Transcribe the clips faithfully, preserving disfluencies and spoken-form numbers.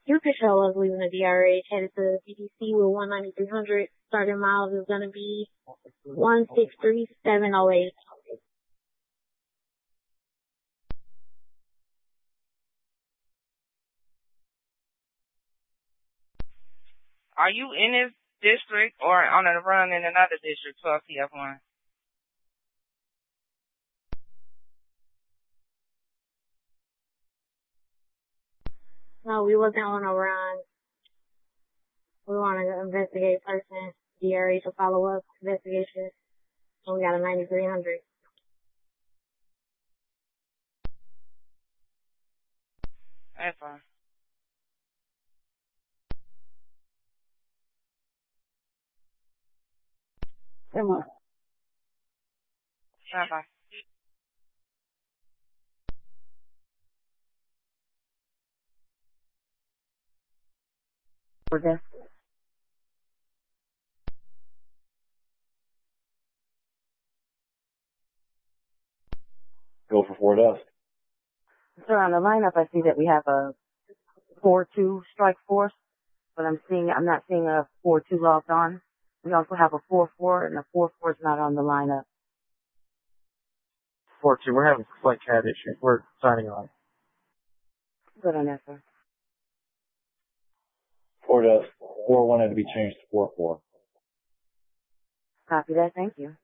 You could show us leaving the D R H headed to D T C with one ninety-three hundred. Starting miles is going to be one six three seven oh eight. Are you in this district or on a run in another district, twelve T F one? No, we wasn't on a run. We want to investigate person. D R H will follow up investigation. So we got a ninety-three hundred. That's fine. Come on. Bye-bye. Okay. Go for four dust. So on the lineup, I see that we have a four two strike force, but I'm seeing, I'm not seeing a four two logged on. We also have a four four, and a four four is not on the lineup. four two, we're having a slight cat issue. We're signing on. Good on that, sir. four dust. four one had to be changed to four four. Copy that, thank you.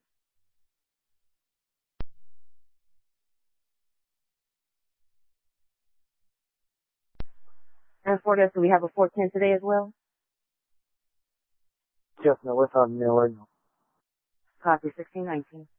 And for this, do we have a four ten today as well? Yes, no, we're on Miller. Copy sixteen nineteen.